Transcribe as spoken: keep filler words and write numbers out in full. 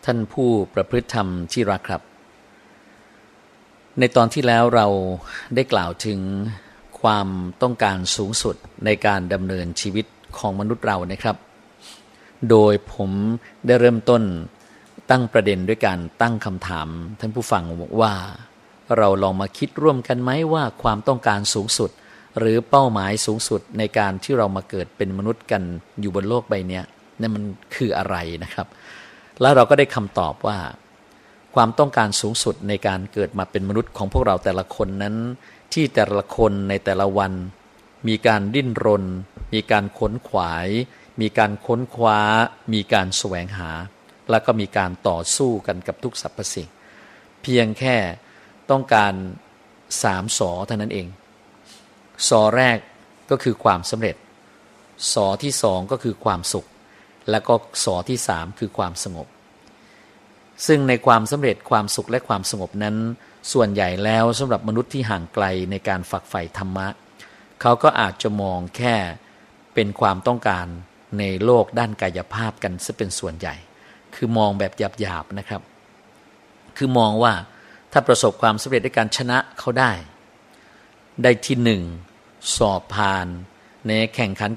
ท่านผู้ประพฤติธรรมที่รักครับในตอนที่แล้วเราได้กล่าวถึงความต้องการสูงสุดในการดำเนินชีวิตของมนุษย์เรานะครับโดยผมได้เริ่มต้นตั้งประเด็นด้วยการตั้งคำถามท่านผู้ฟังว่าเราลองมาคิดร่วมกันไหมว่าความต้องการสูงสุดหรือเป้าหมายสูงสุดในการที่เรามาเกิดเป็นมนุษย์กันอยู่บนโลกใบนี้นั่นมันคืออะไรนะครับแล้วเราก็ได้คำตอบว่าความต้องการสูงสุดในการเกิดมาเป็นมนุษย์ของพวกเราแต่ละคนนั้นที่แต่ละคนในแต่ละวันมีการดิ้นรนมีการค้นขวายมีการค้นคว้ามีการแสวงหาแล้วก็มีการต่อสู้กันกับทุกสรรพสิ่งเพียงแค่ต้องการสามสอเท่านั้นเองสอแรกก็คือความสำเร็จสอที่สองก็คือความสุขแล้วก็สอที่สามคือความสงบซึ่งในความสำเร็จความสุขและความสงบนั้นส่วนใหญ่แล้วสำหรับมนุษย์ที่ห่างไกลในการฝักใฝ่ธรรมะเขาก็อาจจะมองแค่เป็นความต้องการในโลกด้านกายภาพกันซะเป็นส่วนใหญ่คือมองแบบหยาบๆนะครับคือมองว่าถ้าประสบความสำเร็จในการชนะเขาได้ได้ที่หนึ่งสอบผ่านในแข่งขัน